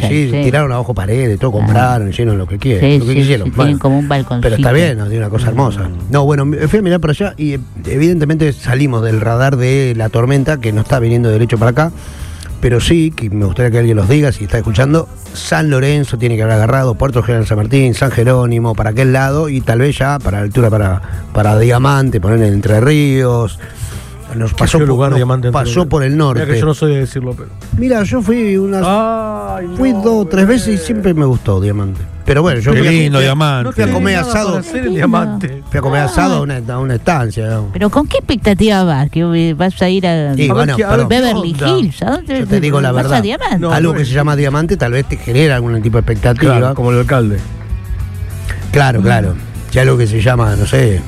sí, tiraron abajo paredes, todo compraron, hicieron lo que quieren, lo que quisieron. Tienen como un balconcito. Pero está bien, tiene una cosa hermosa. No, bueno, fui a mirar por allá y evidentemente salimos del radar de la tormenta, que no está viniendo derecho para acá, pero sí, que me gustaría que alguien los diga, si está escuchando, San Lorenzo tiene que haber agarrado, Puerto General San Martín, San Jerónimo, para aquel lado, y tal vez ya para la altura para Diamante, poner en Entre Ríos. Nos pasó por el norte. Mira que yo no soy de decirlo, pero. Mira, yo fui fui 2 o 3 veces y siempre me gustó Diamante. Pero bueno, yo Qué lindo Diamante. Fui a comer asado. Diamante. Fui a comer asado a una estancia. ¿No? Pero ¿con qué expectativa vas? ¿Que vas a ir a Beverly Hills? ¿A dónde yo te digo la verdad. Algo que se llama Diamante tal vez te genera algún tipo de expectativa. Claro, como el alcalde. Claro. Ya algo que se llama, no sé.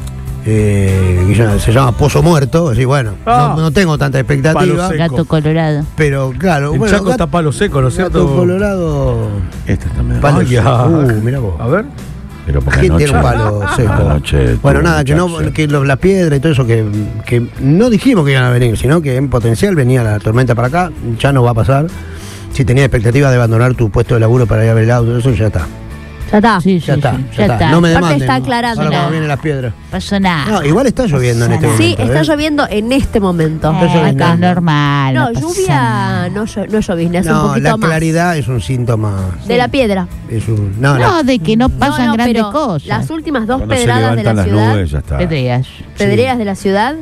Se llama Pozo Muerto, así bueno, no tengo tanta expectativa. Gato Colorado. Pero claro, el Chaco está palo seco, ¿no es cierto? Gato Colorado. Este también. Palo seco. Mirá vos. A ver. Pero la gente tiene un palo seco. Bueno, nada, que las piedras y todo eso que no dijimos que iban a venir, sino que en potencial venía la tormenta para acá, ya no va a pasar. Si tenías expectativa de abandonar tu puesto de laburo para ir a ver el auto, eso ya está. Ya está. Ya está. No me demanden. Está aclarando. Ahora cuando vienen las piedras. Pasó nada. No, igual está lloviendo en este momento. Sí, está lloviendo en este momento. Acá es normal. No, lluvia no es llovizna, es un poquito la más. claridad es un síntoma. De la piedra. No, de que no pasan grandes cosas. Las últimas 2 Cuando pedradas de la ciudad. Nubes, ya está. Pedreras de la ciudad.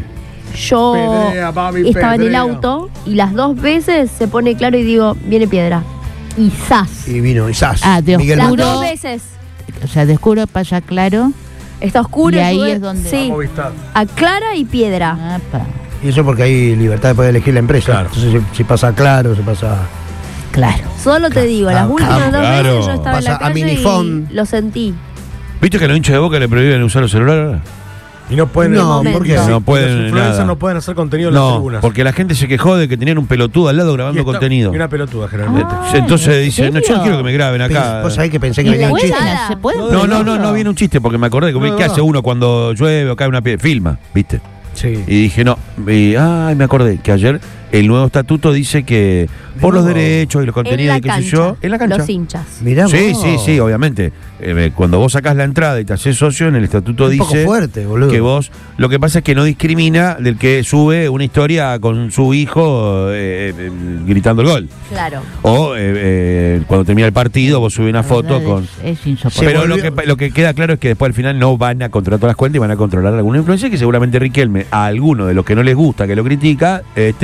Yo estaba en el auto y las 2 veces se pone claro y digo, viene piedra. Y zas. Y vino, y zas. De Miguel las oscuro. 2 veces. O sea, de oscuro pasa claro. Está oscuro. Y ahí es donde. Sí. Aclara y piedra. Y eso porque hay libertad de poder elegir la empresa. Claro. Entonces, si pasa claro, si pasa. Claro. Solo te digo, las últimas 2 veces yo estaba en la calle Minifón. y lo sentí. ¿Viste que a los hinchas de Boca le prohíben usar los celulares? Y no pueden. ¿por qué? No pueden. Los influencers no pueden hacer contenido en las tribunas. Porque la gente se quejó de que tenían un pelotudo al lado grabando contenido. Y una pelotuda, generalmente. Entonces dicen, no, yo no quiero que me graben acá. Vos sabés que pensé que venía un chiste. ¿Se puede? No viene un chiste porque me acordé. ¿Qué hace uno cuando llueve o cae una piedra? Filma, ¿viste? Sí. Y dije, me acordé que ayer el nuevo estatuto dice que por los derechos y los contenidos y qué sé yo, en la cancha. Los hinchas. Mirá Sí, obviamente. Cuando vos sacás la entrada y te haces socio, en el estatuto dice un poco fuerte, boludo. que vos, lo que pasa es que no discrimina del que sube una historia con su hijo gritando el gol. Claro. O cuando termina el partido, vos subís una foto con. Es insoportable. Pero lo que queda claro es que después al final no van a controlar todas las cuentas y van a controlar alguna influencia que seguramente Riquelme, a alguno de los que no les gusta, que lo critica,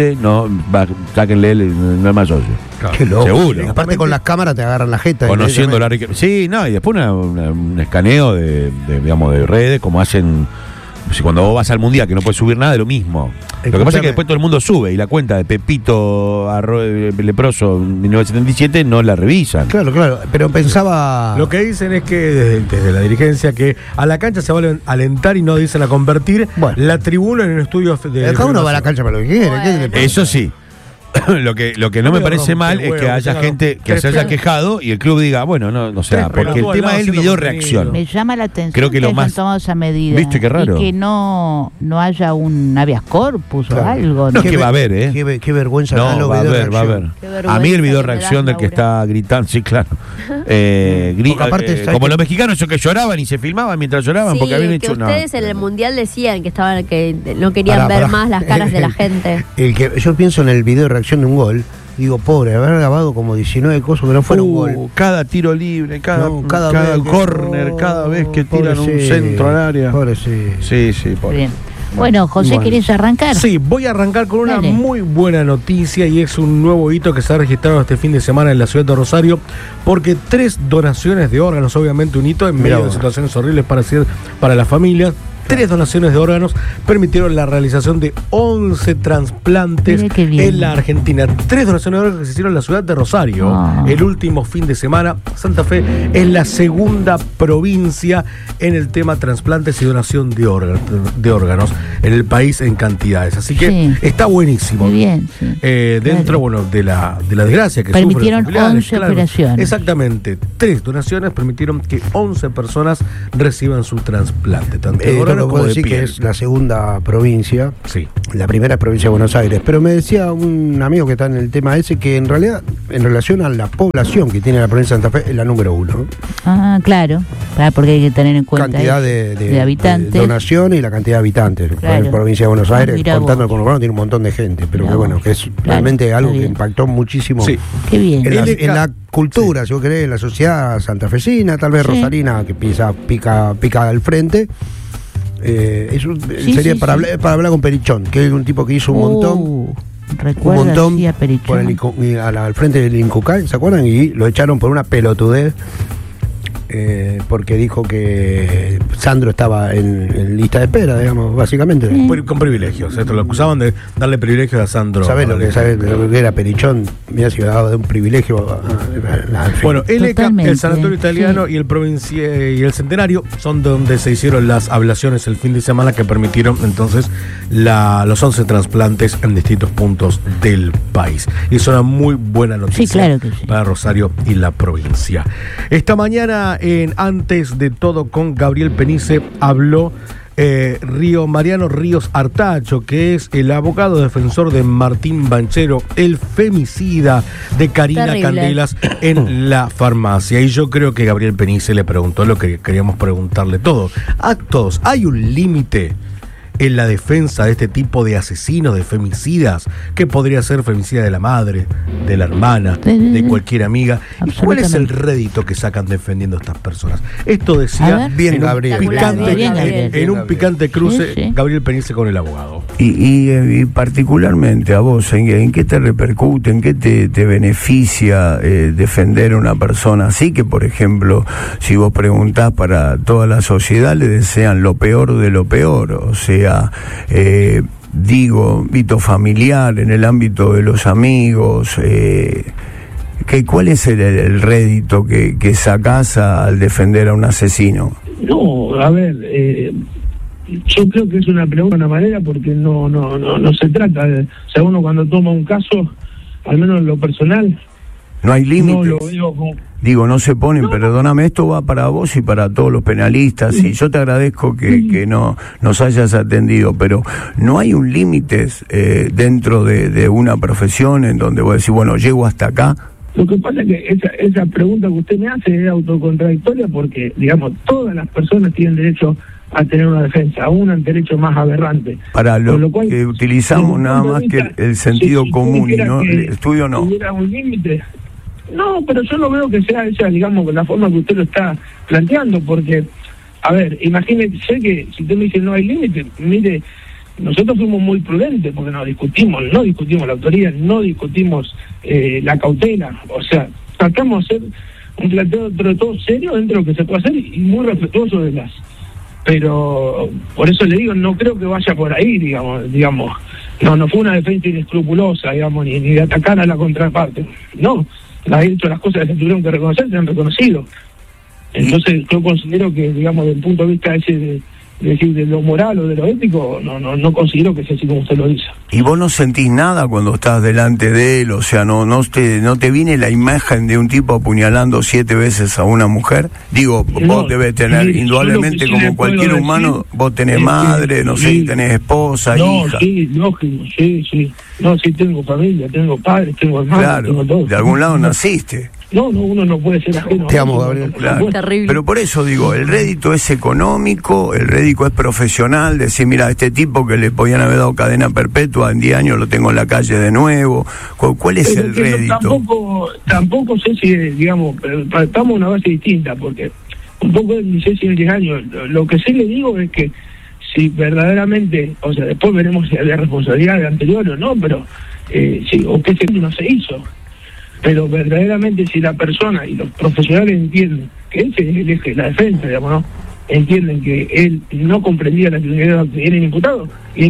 sáquenle no es más socio. Claro. Qué loco. Seguro. Y aparte con las cámaras te agarran la jeta. Conociendo la Riquelme. Sí, y después un escaneo de redes, como hacen. Cuando vos vas al mundial que no puedes subir nada, de lo mismo. Lo que pasa es que después todo el mundo sube y la cuenta de Pepito Leproso 1977 no la revisan. Claro, pero pensaba. Lo que dicen es que desde la dirigencia que a la cancha se va a alentar y no dicen a convertir la tribuna en un estudio de. Cada uno va a la cancha para lo que quiere. Eso sí. Lo que no me parece mal es que haya gente que se haya quejado y el club diga, bueno, porque el tema es el video reacción. Me llama la atención. Creo que lo más tomado esa medida. ¿Viste qué raro? Y que no haya un habeas corpus o algo. No, es que va a haber, Qué vergüenza. No, va a haber. A mí el video reacción del que está gritando, sí, claro. Como los mexicanos esos que lloraban y se filmaban mientras lloraban porque habían hecho nada. Ustedes en el mundial decían que no querían ver más las caras de la gente. Yo pienso en el video reacción de un gol, digo, pobre, haber grabado como 19 cosas que no fueron un gol. Cada tiro libre, cada córner, cada vez que tiran un sí, centro al área. Pobre, sí. Pobre. Bien. Bueno, José, ¿querés arrancar? Sí, voy a arrancar con una muy buena noticia y es un nuevo hito que se ha registrado este fin de semana en la ciudad de Rosario porque 3 donaciones de órganos, obviamente un hito en medio de situaciones horribles para las familias. 3 donaciones de órganos permitieron la realización de 11 trasplantes en la Argentina. 3 donaciones de órganos que se hicieron en la ciudad de Rosario el último fin de semana. Santa Fe es la segunda provincia en el tema trasplantes y donación de órganos en el país en cantidades. Así que está buenísimo. Muy bien, dentro de la desgracia que permitieron sufren los familiares, 11 operaciones. Exactamente. 3 donaciones permitieron que 11 personas reciban su trasplante. Tanto lo puedo decir que es la segunda provincia. Sí. La primera es provincia de Buenos Aires. Pero me decía un amigo que está en el tema ese que en realidad, en relación a la población que tiene la provincia de Santa Fe, es la número 1. Ah, claro. Porque hay que tener en cuenta cantidad de habitantes. De donación y la cantidad de habitantes. Claro. La provincia de Buenos Aires, contando con Urbano, tiene un montón de gente. Pero que bueno, que es realmente algo que impactó muchísimo. Sí. Qué bien. En la cultura, si vos querés, en la sociedad santafesina, tal vez rosarina, que pica al frente. Eso sería para hablar con Perichón, que es un tipo que hizo un montón al frente del Incucay, ¿se acuerdan? Y lo echaron por una pelotudez, porque dijo que Sandro estaba en lista de espera, digamos, básicamente. Con privilegios. Esto lo acusaban de darle privilegios a Sandro. ¿Sabés lo que era Perichón? Mira si hubiera dado de un privilegio. Bueno, el Sanatorio Italiano y el Centenario son donde se hicieron las ablaciones el fin de semana que permitieron entonces los 11 trasplantes en distintos puntos del país. Y es una muy buena noticia para Rosario y la provincia. Esta mañana en Antes de Todo con Gabriel Penice habló Mariano Ríos Artacho, que es el abogado defensor de Martín Banchero, el femicida de Karina Candelas en la farmacia. Y yo creo que Gabriel Penice le preguntó lo que queríamos preguntarle todos. A todos, ¿hay un límite en la defensa de este tipo de asesinos, de femicidas, que podría ser femicida de la madre, de la hermana, de cualquier amiga? ¿Y cuál es el rédito que sacan defendiendo a estas personas? Esto decía en un picante cruce Gabriel Penice con el abogado. Y particularmente a vos, ¿en qué te repercute, en qué te beneficia defender a una persona así? Que, por ejemplo, si vos preguntás para toda la sociedad, le desean lo peor de lo peor. O sea, ámbito familiar, en el ámbito de los amigos, ¿cuál es el rédito que sacás al defender a un asesino? No, a ver, yo creo que es una pregunta de una manera porque no se trata de, o sea, uno cuando toma un caso, al menos en lo personal, no hay límites. No lo veo como... Digo, no se ponen, perdóname, esto va para vos y para todos los penalistas, y yo te agradezco que no nos hayas atendido, pero no hay un límite dentro de una profesión en donde vos decís, bueno, llego hasta acá. Lo que pasa es que esa pregunta que usted me hace es autocontradictoria porque, digamos, todas las personas tienen derecho a tener una defensa, aún un derecho más aberrante. Para lo cual, que utilizamos nada más que el sentido común y no el estudio no. ¿Hubiera un límite? No, pero yo no veo que sea esa, digamos, la forma que usted lo está planteando, porque, a ver, imagínese que si usted me dice no hay límite, mire, nosotros fuimos muy prudentes porque no discutimos la autoría, no discutimos la cautela, o sea, tratamos de hacer un planteo dentro de todo serio, dentro de lo que se puede hacer y muy respetuoso de las. Pero por eso le digo, no creo que vaya por ahí, digamos, no fue una defensa inescrupulosa, digamos, ni de atacar a la contraparte, no. Las cosas que se tuvieron que reconocer se han reconocido. Entonces yo considero que, digamos, desde el punto de vista ese de lo moral o de lo ético, no considero que sea así como usted lo dice. ¿Y vos no sentís nada cuando estás delante de él? O sea, ¿no te viene la imagen de un tipo apuñalando 7 veces a una mujer? Digo, vos debes tener, indudablemente, como cualquier humano, vos tenés madre, no sé, tenés esposa, hija. Sí, lógico, sí. No, sí, tengo familia, tengo padres, tengo hermanos, claro, tengo todo. De algún lado naciste. No, uno no puede ser ajeno. Te amo, Gabriel. Claro. Pero por eso digo, el rédito es económico, el rédito es profesional, decir, mira, este tipo que le podían haber dado cadena perpetua, en 10 años lo tengo en la calle de nuevo. ¿Cuál es el rédito? Tampoco sé si, digamos, estamos en una base distinta, porque un poco ni sé si en 10 años. Lo que sí le digo es que si verdaderamente, o sea, después veremos si había responsabilidad de anterior o no, pero o que ese no se hizo. Pero verdaderamente si la persona y los profesionales entienden que ese es el eje de la defensa, digamos, ¿no? Entienden que él no comprendía la actividad que era inimputable,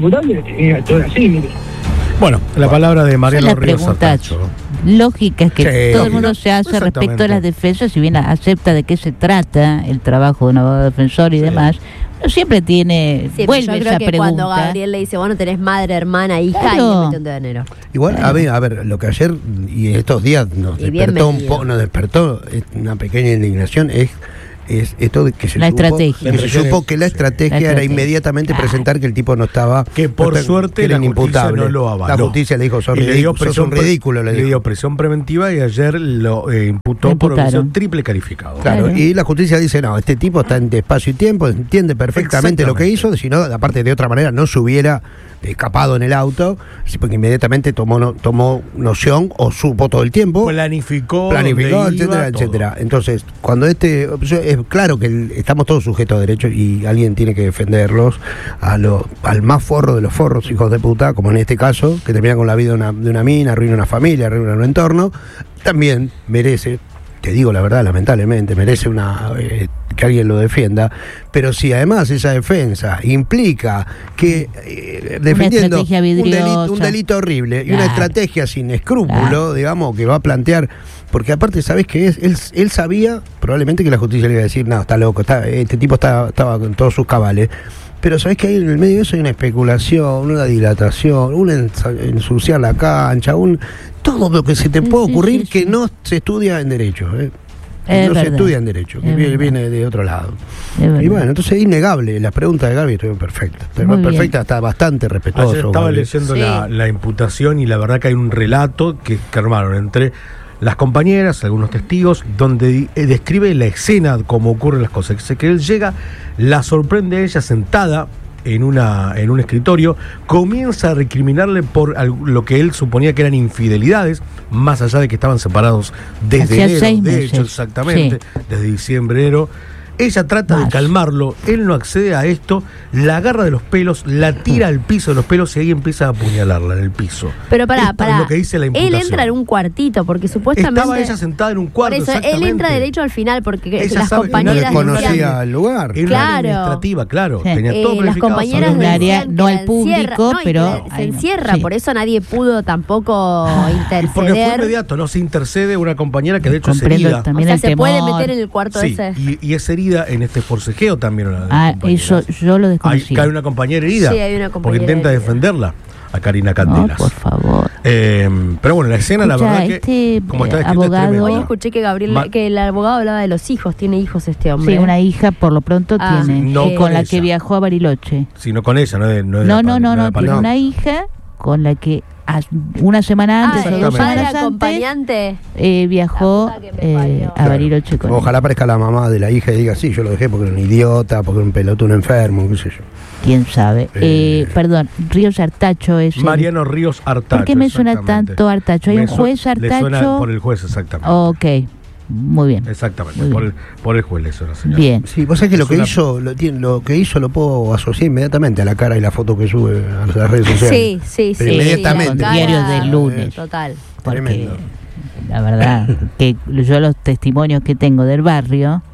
todo así, mire. Bueno, la palabra de Mariano Ríos Artacho. Lógica es que todo el mundo se hace respecto a las defensas, si bien acepta de qué se trata el trabajo de un abogado defensor y demás, pero siempre vuelve esa pregunta. Cuando Gabriel le dice, bueno, tenés madre, hermana, hija, y le mete un dedo en enero. Igual, a ver, lo que ayer y estos días nos despertó una pequeña indignación es es esto de que se supo que la estrategia era inmediatamente presentar que el tipo no estaba, que por suerte era la inimputable. Justicia no lo avaló. La justicia le dijo, sos un ridículo. Le dio presión preventiva y ayer lo imputó por omisión triple calificado. Claro, y la justicia dice, no, este tipo está en espacio y tiempo, entiende perfectamente lo que hizo, si no, aparte de otra manera, no se hubiera escapado en el auto, porque inmediatamente tomó noción o supo todo el tiempo. Planificó, etcétera. Entonces, cuando es claro que estamos todos sujetos a derechos y alguien tiene que defenderlos al más forro de los forros, hijos de puta, como en este caso, que termina con la vida de una mina, arruina una familia, arruina un entorno, también merece, te digo la verdad, lamentablemente, merece que alguien lo defienda, pero si además esa defensa implica que defendiendo un delito horrible y una estrategia sin escrúpulo, digamos, que va a plantear, porque aparte, ¿sabés qué es? Él sabía probablemente que la justicia le iba a decir, no, está loco, este tipo estaba con todos sus cabales. Pero sabés que ahí en el medio de eso hay una especulación, una dilatación, ensuciar la cancha, todo lo que se te puede ocurrir que no se estudia en derecho. No se estudia en derecho, que viene de otro lado. Y bueno, entonces es innegable. Las preguntas de Gaby estuvieron perfectas. Está bastante respetuoso. Ayer estaba leyendo la imputación y la verdad que hay un relato que armaron entre las compañeras, algunos testigos, donde describe la escena, cómo ocurren las cosas. Dice que él llega, la sorprende a ella sentada en un escritorio, comienza a recriminarle por lo que él suponía que eran infidelidades, más allá de que estaban separados desde enero, de hecho, exactamente, desde diciembre, enero. Ella trata de calmarlo, él no accede a esto, la agarra de los pelos, la tira al piso de los pelos y ahí empieza a apuñalarla en el piso. Pero pará, lo que dice la imputación. Él entra en un cuartito, porque supuestamente... Estaba ella sentada en un cuarto, por eso, él entra derecho al final, porque ella las compañeras... No conocía el lugar. En una área administrativa, claro. Tenía todo planificado. Las compañeras un área, no al público, pero... Se encierra, por eso nadie pudo tampoco interceder. Porque fue inmediato, no se intercede una compañera que de hecho es herida. O sea, se puede meter en el cuarto ese. Y es herida en este forcejeo también. Eso yo lo desconocí. Hay una compañera herida. Sí, hay una compañera porque intenta herida. defenderla a Karina Candelas. No, por favor. Pero bueno, la escena, la verdad que como está escrito, abogado, hoy escuché que que el abogado hablaba de los hijos. Tiene hijos este hombre. Sí, una hija por lo pronto tiene. No con la que viajó a Bariloche. Sí, no con ella, no tiene una hija con la que una semana antes o 2 semanas acompañante viajó a Bariloche con Ojalá aparezca la mamá de la hija y diga, sí, yo lo dejé porque era un idiota, porque era un pelotón enfermo, qué sé yo. Quién sabe. Perdón, Ríos Artacho es Mariano Ríos Artacho. ¿Por qué me suena tanto Artacho? ¿Hay un juez Artacho? Le suena por el juez, exactamente. Ok, muy bien. Exactamente, por el juez le suena, señor. Bien. Sí, vos sabés que lo que hizo lo puedo asociar inmediatamente a la cara y la foto que sube a las redes sociales. Sí. Pero inmediatamente. Diarios del lunes. Total. Porque la verdad que yo los testimonios que tengo del barrio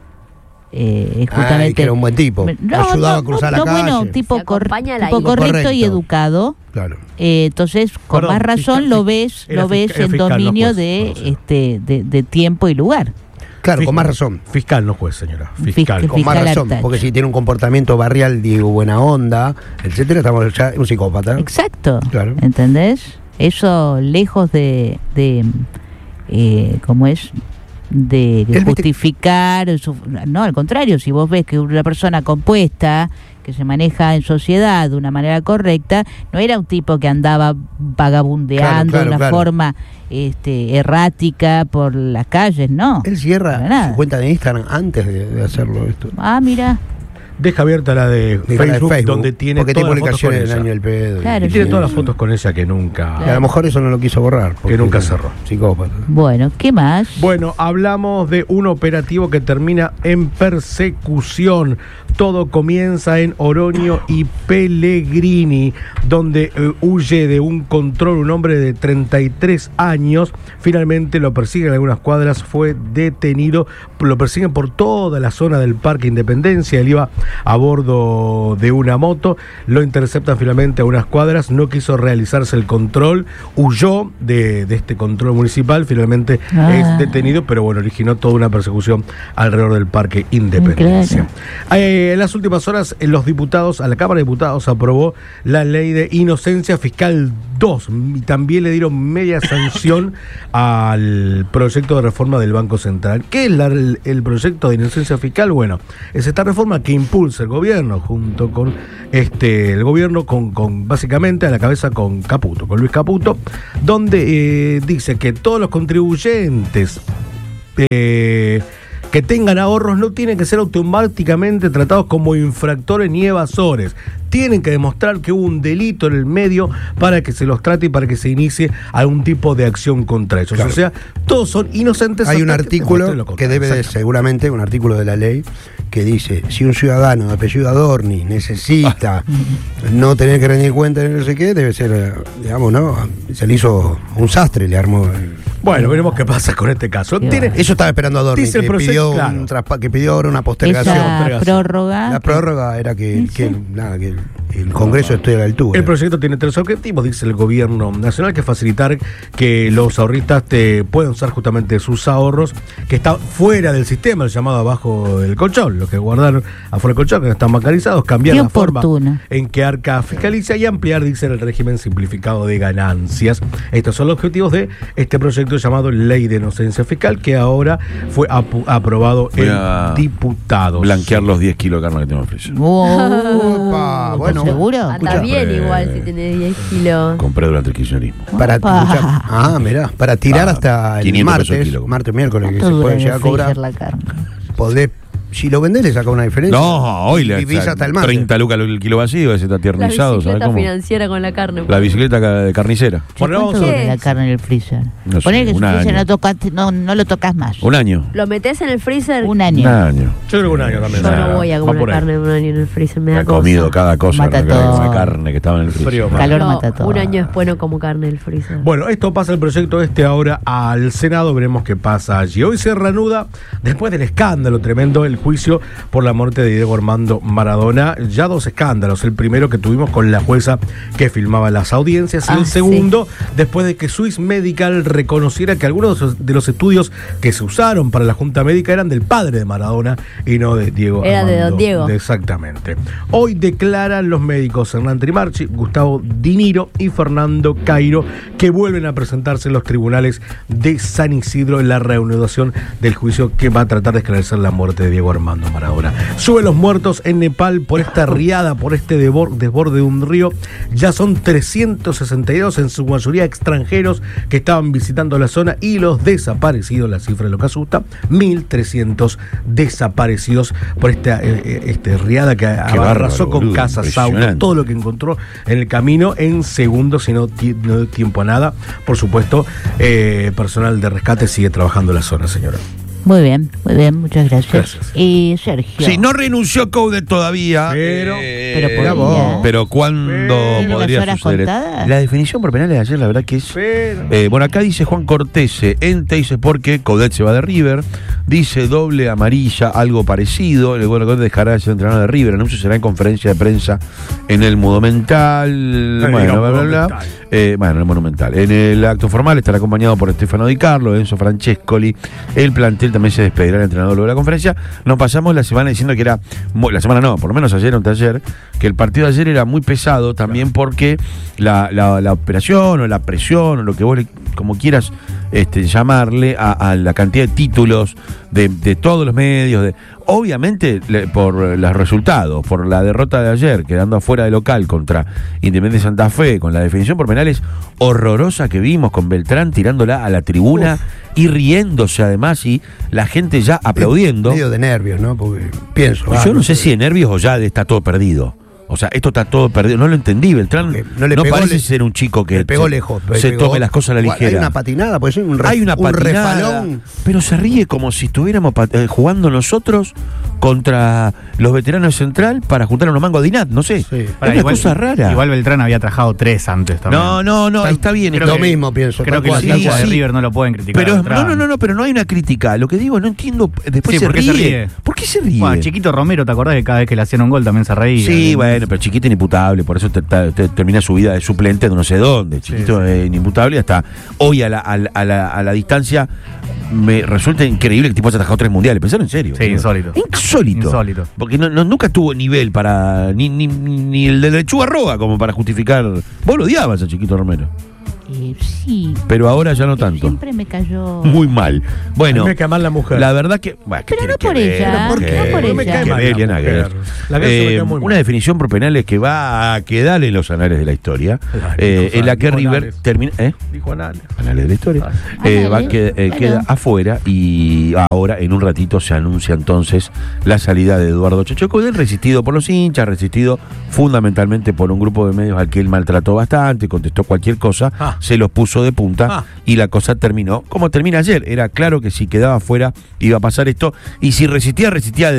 es justamente que era un buen tipo. Ayudaba a cruzar la calle. Bueno, tipo correcto y educado. Claro. Entonces, con más razón lo ves en dominio de tiempo y lugar. Claro, con más razón. Fiscal, no juez, señora. Con más razón. Porque si tiene un comportamiento barrial, digo, buena onda, etcétera, estamos ya un psicópata. Exacto. Claro. ¿Entendés? Eso lejos de ¿cómo es? De justificar, no, al contrario, si vos ves que una persona compuesta, que se maneja en sociedad de una manera correcta, no era un tipo que andaba vagabundeando de una forma errática por las calles, no. Él cierra su cuenta de Instagram antes de hacerlo esto. Mira. Deja abierta la de Facebook, donde tiene porque todas tiene las fotos con publicaciones del ella. año del pedo. Claro, y tiene todas las fotos con ella que nunca... A lo mejor eso no lo quiso borrar. Que nunca cerró. Psicópata. Bueno, ¿qué más? Bueno, hablamos de un operativo que termina en persecución. Todo comienza en Oroño y Pellegrini, donde huye de un control un hombre de 33 años. Finalmente lo persiguen en algunas cuadras, fue detenido. Lo persiguen por toda la zona del Parque Independencia. Él iba a bordo de una moto, lo interceptan finalmente a unas cuadras, no quiso realizarse el control, huyó de este control municipal, finalmente es detenido, pero bueno, originó toda una persecución alrededor del Parque Independencia. Claro. En las últimas horas, los diputados, a la Cámara de Diputados aprobó la ley de inocencia fiscal 2 y también le dieron media sanción al proyecto de reforma del Banco Central. ¿Qué es el proyecto de inocencia fiscal? Bueno, es esta reforma que impulsa el gobierno junto con el gobierno con básicamente a la cabeza con Luis Caputo, donde dice que todos los contribuyentes que tengan ahorros no tienen que ser automáticamente tratados como infractores ni evasores. Tienen que demostrar que hubo un delito en el medio para que se los trate y para que se inicie algún tipo de acción contra ellos. Claro. O sea, todos son inocentes. Hay un artículo que debe de, seguramente, un artículo de la ley que dice, si un ciudadano de apellido Adorni necesita no tener que rendir cuenta de no sé qué, debe ser, digamos, ¿no? Se le hizo un sastre, le armó... Bueno, veremos qué pasa con este caso. Eso estaba esperando Adorni, dice que pidió ahora una postergación. Esa prórroga. La prórroga era que el Congreso esté a la altura. El proyecto tiene 3 objetivos, dice el gobierno nacional, que es facilitar que los ahorristas puedan usar justamente sus ahorros, que están fuera del sistema, el llamado abajo del colchón, los que guardaron afuera del colchón, que están bancarizados, cambiar la forma en que Arca fiscaliza y ampliar, dice, el régimen simplificado de ganancias. Estos son los objetivos de este proyecto llamado Ley de Inocencia Fiscal, que ahora fue aprobado en diputados. Blanquear los 10 kilos de carne que tengo en freezer. Bueno, ¿seguro? Está bien igual si tiene 10 kilos. Compré durante el kirchnerismo. Para tirar hasta el martes, miércoles, que se puede llegar a cobrar. La carne. Podés, si lo vendés le saca una diferencia. No, hoy le hasta el martes. 30 lucas el kilo vacío, ese está tiernizado. La bicicleta financiera con la carne. La bicicleta de carnicera. ¿Cuánto dura la carne en el freezer? No sé, que el freezer no lo tocas más. Un año. ¿Lo metés en el freezer? Un año. Yo creo que un año también. Yo no voy a comer carne de un año en el freezer, me da cosa. He comido cada cosa. Mata todo. La carne que estaba en el freezer. Calor mata todo. Un año después no como carne en el freezer. Bueno, esto pasa el proyecto ahora al Senado, veremos qué pasa allí. Hoy se reanuda, después del escándalo tremendo, el juicio por la muerte de Diego Armando Maradona. Ya 2 escándalos. El primero que tuvimos con la jueza que filmaba las audiencias, y el segundo, después de que Swiss Medical reconociera que algunos de los estudios que se usaron para la Junta Médica eran del padre de Maradona y no de Diego Armando. Era de don Diego. Exactamente. Hoy declaran los médicos Hernán Trimarchi, Gustavo Diniro y Fernando Cairo, que vuelven a presentarse en los tribunales de San Isidro en la reanudación del juicio que va a tratar de esclarecer la muerte de Diego Armando Maradona. Suben los muertos en Nepal por esta riada, por este desborde de un río. Ya son 362, en su mayoría extranjeros, que estaban visitando la zona, y los desaparecidos, la cifra es lo que asusta, 1.300 desaparecidos por esta riada que arrasó con casas, autos, todo lo que encontró en el camino en segundos, y no dio tiempo a nada. Por supuesto, personal de rescate sigue trabajando en la zona, señora. Muy bien, muchas gracias. Y Sergio. Sí, no renunció Coudet todavía. Pero ¿cuándo podría suceder? Contadas? La definición por penales de ayer, la verdad que es... bueno, acá dice Juan Cortese, dice porque Coudet se va de River, dice doble amarilla, algo parecido. El bueno Coudet dejará de ser entrenador de River. El anuncio será en conferencia de prensa en el Monumental. En el Monumental. En el acto formal estará acompañado por Stefano Di Carlo, Enzo Francescoli. El plantel también se despedirá el entrenador luego de la conferencia. Nos pasamos la semana diciendo que era... La semana no, por lo menos ayer o anteayer, que el partido de ayer era muy pesado también porque la operación o la presión o lo que vos como quieras llamarle a la cantidad de títulos de todos los medios, obviamente por los resultados, por la derrota de ayer, quedando afuera de local contra Independiente Santa Fe, con la definición por penales horrorosa que vimos, con Beltrán tirándola a la tribuna y riéndose además, y la gente ya aplaudiendo. Medio de nervios, ¿no? Porque pienso. Yo no sé si de nervios o ya está todo perdido. O sea, esto está todo perdido. No lo entendí. Beltrán no parece ser un chico que pegó lejos, se tome las cosas a la ligera. Hay una patinada, hay una patinada, refalón. Pero se ríe como si estuviéramos jugando nosotros contra los veteranos de Central para juntar unos mangos de INAT, no sé. Sí. Es una cosa rara. Igual Beltrán había trabajado 3 antes también. No, está bien. Es lo mismo, pienso. Creo que los hinchas de River no lo pueden criticar. Pero no, pero no hay una crítica. Lo que digo, no entiendo. Después ¿por qué se ríe? ¿Por qué se ríe? Bueno, Chiquito Romero, ¿te acordás que cada vez que le hacían un gol también se reía? Sí, bueno, pero Chiquito inimputable, por eso termina su vida de suplente de no sé dónde. Chiquito es inimputable y hasta hoy a la distancia me resulta increíble que el tipo haya atajado 3 mundiales. ¿Pensaron en serio? Sí, insólito. Porque nunca tuvo nivel para ni el de Lechuga Roa como para justificar. Vos lo odiabas a Chiquito Romero. Sí. Pero ahora ya no tanto. Siempre me cayó muy mal. Bueno, me cae mal la mujer. La verdad que. Bueno, pero no por ella. ¿Por qué? No me cae mal. Una definición por penales que va a quedar en los anales de la historia. En la que River termina. Dijo anales. Anales de la historia. Queda afuera y ahora en un ratito se anuncia entonces la salida de Eduardo Chacho Coudet, resistido por los hinchas, resistido fundamentalmente por un grupo de medios al que él maltrató bastante, contestó cualquier cosa. Se los puso de punta y la cosa terminó como termina ayer. Era claro que si quedaba fuera iba a pasar esto, y si resistía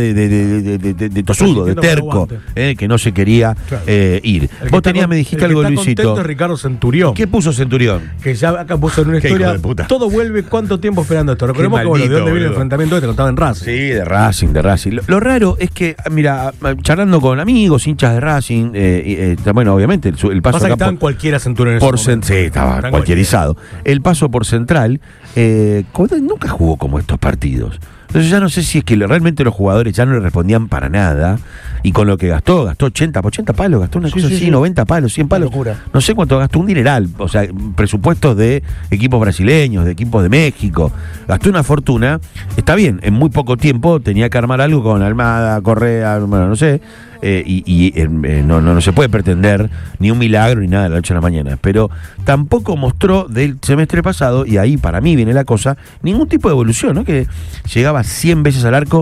de tosudo, de terco, que no se quería ir. Vos me dijiste algo, Luisito. Ricardo Centurión. ¿Qué puso Centurión? Que ya acá puso en una historia. Todo vuelve. ¿Cuánto tiempo esperando esto? Recordemos que ¿de dónde viene el enfrentamiento este? Contaba en Racing. Sí, de Racing. Lo raro es que, mira, charlando con amigos, hinchas de Racing, bueno, obviamente el paso acá que estaban cualquiera Centurión sí, estaba cualquierizado. El paso por Central, nunca jugó como estos partidos. Entonces ya no sé si es que realmente los jugadores ya no le respondían para nada, y con lo que gastó 80 palos, gastó una cosa así, 90 palos, 100 palos. No sé cuánto gastó, un dineral, o sea, presupuestos de equipos brasileños, de equipos de México. Gastó una fortuna. Está bien, en muy poco tiempo tenía que armar algo con Almada, Correa, bueno, no sé. No se puede pretender ni un milagro ni nada de la noche a la mañana, pero tampoco mostró del semestre pasado, y ahí para mí viene la cosa, ningún tipo de evolución, ¿no? Que llegaba 100 veces al arco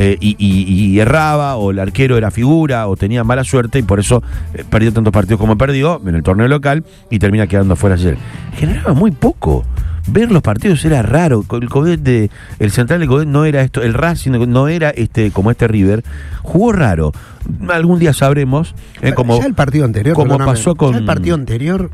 y erraba, o el arquero era figura, o tenía mala suerte, y por eso perdió tantos partidos como perdió en el torneo local y termina quedando fuera ayer. Generaba muy poco. Ver los partidos era raro. El Central de Coudet no era esto, el Racing no era como este River. Jugó raro. Algún día sabremos como ya el partido anterior, como pasó con el partido anterior.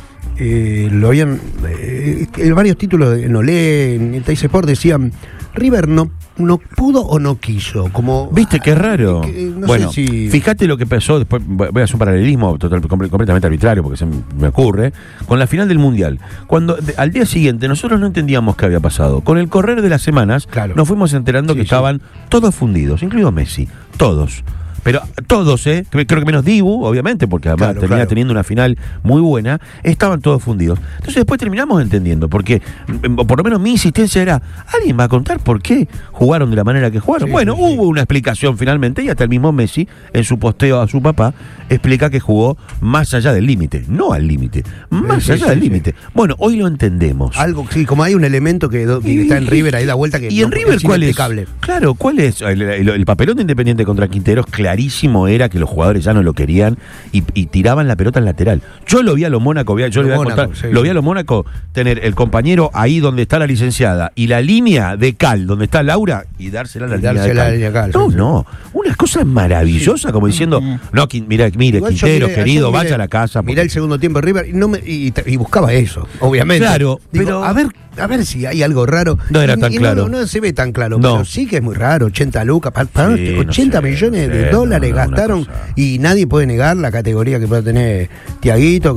Lo habían en varios títulos en Olé, en Teis Sport decían River no pudo o no quiso, como viste que es raro. Bueno, sé si... fíjate lo que pasó, después voy a hacer un paralelismo completamente arbitrario porque se me ocurre, con la final del Mundial, cuando al día siguiente nosotros no entendíamos qué había pasado. Con el correr de las semanas nos fuimos enterando que estaban todos fundidos, incluido Messi, todos. Pero todos, creo que menos Dibu, obviamente, porque además termina teniendo una final muy buena, estaban todos fundidos. Entonces después terminamos entendiendo, porque por lo menos mi insistencia era, ¿alguien va a contar por qué jugaron de la manera que jugaron? Hubo una explicación finalmente, y hasta el mismo Messi, en su posteo a su papá, explica que jugó más allá del límite, no al límite, más allá del límite. Bueno, hoy lo entendemos. Algo, sí, como hay un elemento que está en River, ahí da vuelta que ¿y en River cuál es? Claro, ¿cuál es? El papelón de Independiente contra Quinteros, clarísimo era que los jugadores ya no lo querían y tiraban la pelota al lateral. Yo lo vi a los Mónaco, lo vi a los Mónaco tener el compañero ahí donde está la licenciada y la línea de cal donde está Laura y dársela a la línea de cal. No, una cosa maravillosa, como diciendo, no, mire, Quinteros, querido, vaya a la casa. Mirá el segundo tiempo de River y buscaba eso, obviamente. Claro, pero a ver si hay algo raro. No era tan claro. No se ve tan claro, pero sí que es muy raro. 80 lucas, 80 millones de dólares gastaron, y nadie puede negar la categoría que pueda tener Tiaguito.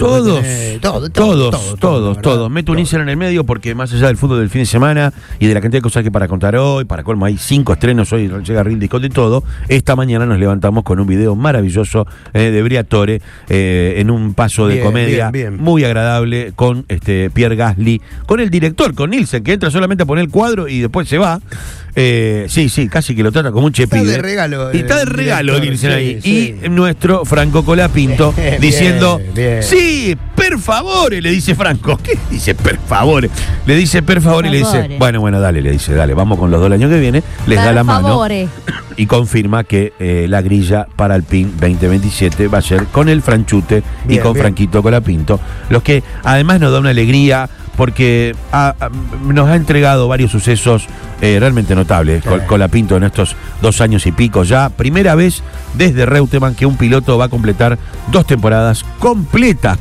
Todos. Meto un Instagram en el medio porque más allá del fútbol del fin de semana y de la cantidad de cosas que hay para contar hoy, para colmo hay 5 estrenos hoy, llega Real Discord y todo, esta mañana nos levantamos con un video maravilloso de Briatore en un paso de comedia muy agradable con Pierre Gasly, con el director, con Nielsen, que entra solamente a poner el cuadro y después se va. Sí, casi que lo trata como un chepibe. Está de regalo Nielsen ahí. Y nuestro Franco Colapinto diciendo, sí, per favore, le dice Franco. ¿Qué dice per favore? Le dice per favore y le dice, bueno, dale, le dice, dale, vamos con los 2 el año que viene. Les da la mano y confirma que la grilla para el PIN 2027 va a ser con el Franchute y con Franquito Colapinto, los que además nos da una alegría porque nos ha entregado varios sucesos realmente notables. Colapinto en estos 2 años y pico ya. Primera vez desde Reutemann que un piloto va a completar 2 temporadas completas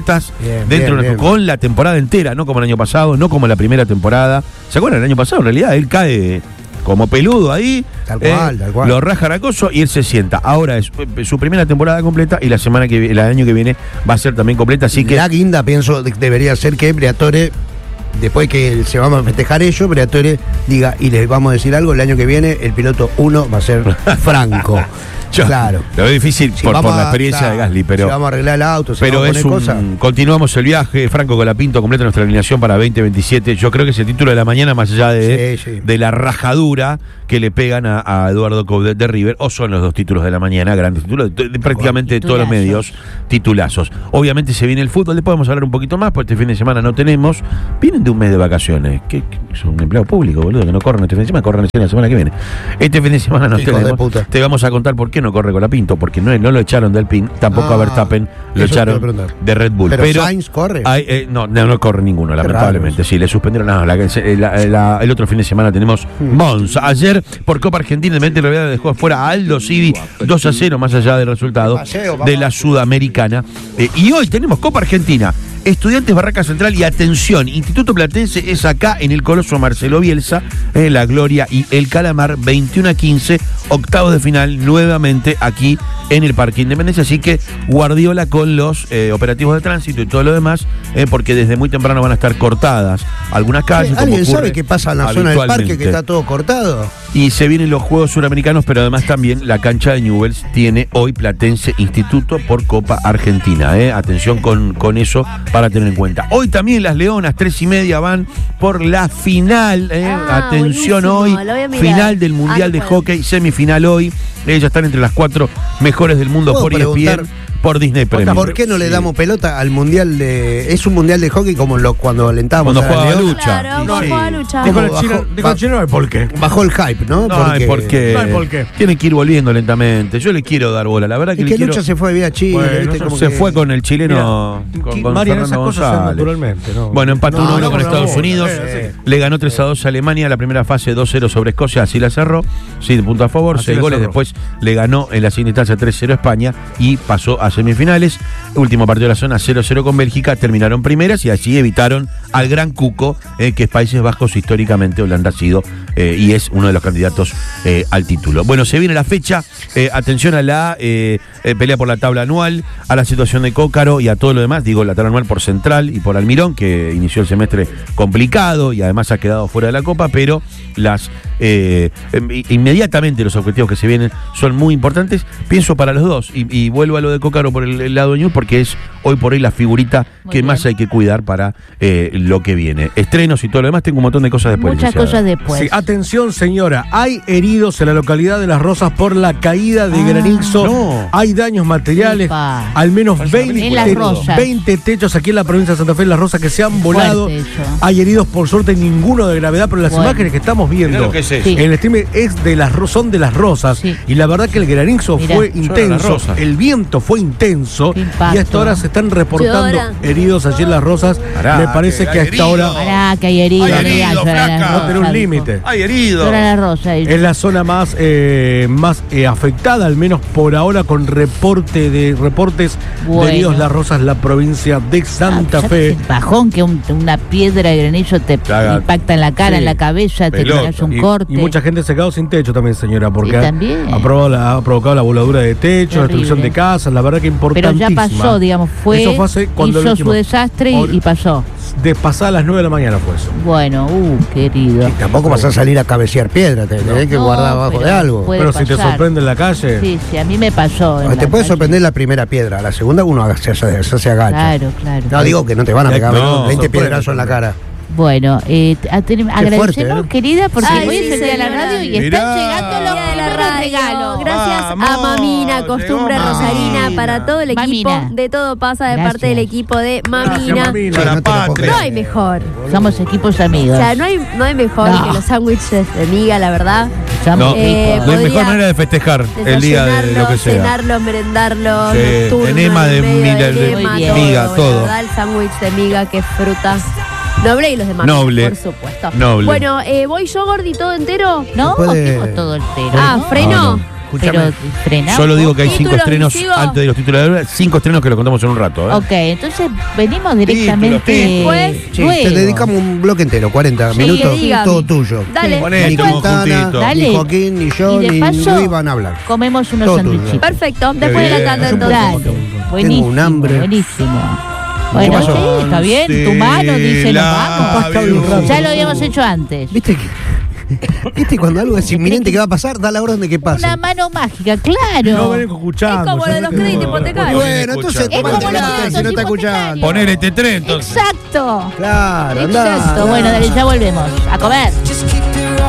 con la temporada entera, no como el año pasado, no como la primera temporada. ¿Se acuerdan? El año pasado en realidad él cae como peludo ahí, tal cual. Lo raja Aracoso y él se sienta. Ahora es su primera temporada completa y el año que viene va a ser también completa, así que la guinda, pienso, debería ser que Briatore, después que se vamos a festejar ello, Briatore diga, y les vamos a decir algo, el año que viene el piloto 1 va a ser Franco. Claro. Lo veo difícil por la experiencia de Gasly, pero. Si vamos a arreglar el auto, pero es continuamos el viaje. Franco Colapinto completa nuestra alineación para 2027. Yo creo que es el título de la mañana, más allá de la rajadura que le pegan a Eduardo Coudet de River, o son los 2 títulos de la mañana, grandes títulos, de prácticamente todos los medios, titulazos. Obviamente se viene el fútbol, le podemos hablar un poquito más, porque este fin de semana no tenemos. Vienen de un mes de vacaciones, que son un empleado público, boludo, que no corren este fin de semana, corren la semana que viene. Este fin de semana no tenemos. Te vamos a contar por qué no corre Colapinto, porque no lo echaron del PIN, tampoco a Verstappen lo echaron de Red Bull. Pero Sainz corre. No corre ninguno, lamentablemente. Sí, le suspendieron el otro fin de semana tenemos Monza. Ayer, por Copa Argentina, Independiente Rivadavia dejó fuera a Aldo Civi 2-0, más allá del resultado de la Sudamericana. Y hoy tenemos Copa Argentina. Estudiantes Barraca Central y atención, Instituto Platense es acá en el Coloso Marcelo Bielsa, La Gloria y el Calamar, 21-15, octavos de final nuevamente aquí en el Parque Independencia, así que Guardiola con los operativos de tránsito y todo lo demás, porque desde muy temprano van a estar cortadas algunas calles. ¿Alguien sabe qué pasa en la zona del parque que está todo cortado? Y se vienen los Juegos Suramericanos, pero además también la cancha de Newell's tiene hoy Platense Instituto por Copa Argentina. Atención con eso para tener en cuenta. Hoy también las Leonas, 3:30, van por la final. Atención, hoy, final del Mundial de Hockey, semifinal hoy. Ellas están entre las 4 mejores del mundo por ESPN, por Disney Premium. ¿Por qué no le damos pelota al mundial de... Es un mundial de hockey como cuando alentamos cuando jugaba lucha? Claro, jugaba lucha. Dijo el chino, no hay por qué. Bajó el hype, ¿no? No hay por qué. Tiene que ir volviendo lentamente. Yo le quiero dar bola. La verdad que Lucha se fue vía Chile. Bueno, se fue con el chileno, con Mariano, Fernando esas cosas González. Naturalmente, ¿no? Bueno, empató 1-1 con Estados Unidos. Le ganó 3-2 a Alemania. La primera fase 2-0 sobre Escocia. Así la cerró. 7 puntos a favor, 6 goles. Después le ganó en la siguiente instancia 3-0 a España y pasó a semifinales. Último partido de la zona, 0-0 con Bélgica. Terminaron primeras y así evitaron al gran cuco, que es Países Bajos históricamente, Holanda ha sido y es uno de los candidatos al título. Bueno, se viene la fecha. Atención a la pelea por la tabla anual, a la situación de Cócaro y a todo lo demás. Digo, la tabla anual por Central y por Almirón, que inició el semestre complicado y además ha quedado fuera de la Copa, pero inmediatamente los objetivos que se vienen son muy importantes, pienso para los dos, y vuelvo a lo de Cócaro por el lado de Ñul, porque es hoy por hoy la figurita que más hay que cuidar para lo que viene. Estrenos y todo lo demás, tengo un montón de cosas después. Muchas cosas después. Sí, atención, señora, hay heridos en la localidad de Las Rosas por la caída de granizo. No. Hay daños materiales, al menos 20 techos aquí en la provincia de Santa Fe, en Las Rosas, que se han volado. Hay heridos, por suerte, ninguno de gravedad, pero las imágenes que estamos viendo en el stream son de Las Rosas, y la verdad que el granizo fue intenso, el viento fue intenso, y a esta hora se están reportando heridos allí en Las Rosas. Me parece que a esta hora que hay heridos, no tiene un límite. Hay heridos. Es la zona más afectada, al menos por ahora, con reportes de heridos Las Rosas, la provincia de Santa Fe. El bajón que una piedra de granizo te impacta en la cara, en la cabeza, te hace un corte. Y mucha gente se quedó sin techo también, señora, porque ha provocado la voladura de techo, destrucción de casas, la verdad que importantísima. Pero ya pasó, digamos, hizo su desastre y pasó. Pasadas las 9 de la mañana fue eso. Bueno, querido. Y tampoco vas a salir a cabecear piedra, tenés que guardar abajo de algo. Pero si te sorprende en la calle. Sí, a mí me pasó. Te puede sorprender la primera piedra, a la segunda uno se agacha. Claro. No digo que no te van a pegar 20 piedrazos en la cara. Bueno, agradecemos, fuerte, querida, porque hoy es el día de la señora. radio y están llegando los primeros regalos. Gracias a Mamina, costumbre rosarina, para todo el equipo de Todo Pasa, de parte del equipo de Mamina. No hay mejor. Somos equipos amigos. O sea, no hay mejor que los sándwiches de miga, la verdad. No hay mejor manera de festejar el día de lo que sea. Cenarlo, merendarlo, enema de miga, todo. El sándwich de miga, que es fruta. Noble y los demás. Noble. Por supuesto. Noble. Bueno, ¿voy yo, Gordi, todo entero? No, Puede- tengo todo entero. Ah, ¿no? ¿freno? No. Pero Escúchame. frenamos. Solo digo que hay 5 ¿Títulos, estrenos sigo? antes de los títulos de la hora. 5 estrenos que los contamos en un rato. ¿eh? Ok, entonces venimos directamente. Después, Sí, luego. te dedicamos un bloque entero, 40 Sí, minutos, diga. todo tuyo. Dale. Poné, Ni estamos Quintana, juntitos. Dale. ni Joaquín, ni yo, Y de ni paso, Luis van a hablar. Comemos unos Todo tuyo. sanduichitos. Perfecto, después de la bien. tanda Yo puedo entonces. comer. Buenísimo, Tengo un hambre. buenísimo. Bueno, pasó? sí, está bien. Tu mano dice nos vamos. Labios. Ya lo habíamos hecho antes. ¿Viste cuando algo es inminente que va a pasar, da la orden de que pase? Una mano mágica, claro. No vengo escuchando. Es como lo de los créditos Y hipotecarios. bueno, entonces Es como tomate los la si no créditos está escuchando. hipotecarios. Poner este tren, entonces. Exacto. Claro, andá, Exacto. andá. Bueno, dale, ya volvemos. A comer. Just keep